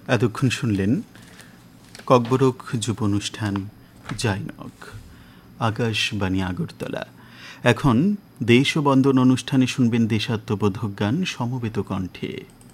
এতক্ষণ শুনলেন ককবরক যুব অনুষ্ঠান জাইনক, আকাশবাণী আগরতলা। এখন দেশ ও বন্দন অনুষ্ঠানে শুনবেন দেশাত্মবোধক গান সমবেত কণ্ঠে।